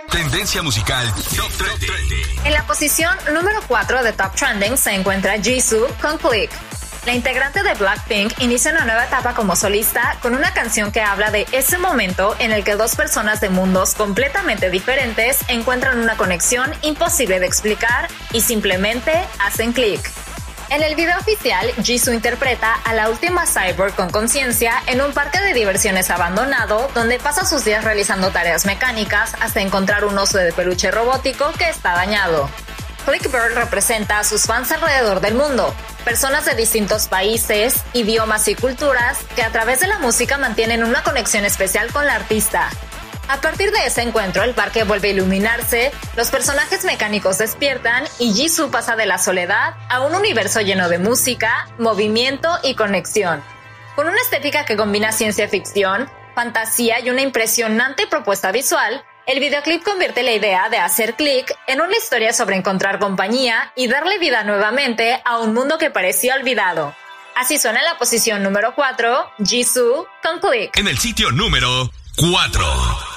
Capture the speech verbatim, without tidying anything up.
Tendencia musical Top Trending. En la posición número cuatro de Top Trending se encuentra Jisoo con Click. La integrante de Blackpink inicia una nueva etapa como solista con una canción que habla de ese momento en el que dos personas de mundos completamente diferentes encuentran una conexión imposible de explicar y simplemente hacen clic. En el video oficial, Jisoo interpreta a la última cyborg con conciencia en un parque de diversiones abandonado donde pasa sus días realizando tareas mecánicas hasta encontrar un oso de peluche robótico que está dañado. Clickbird representa a sus fans alrededor del mundo, personas de distintos países, idiomas y culturas que a través de la música mantienen una conexión especial con la artista. A partir de ese encuentro, el parque vuelve a iluminarse, los personajes mecánicos despiertan y Jisoo pasa de la soledad a un universo lleno de música, movimiento y conexión. Con una estética que combina ciencia ficción, fantasía y una impresionante propuesta visual, el videoclip convierte la idea de hacer clic en una historia sobre encontrar compañía y darle vida nuevamente a un mundo que parecía olvidado. Así suena en la posición número cuatro, Jisoo con Click. En el sitio número cuatro.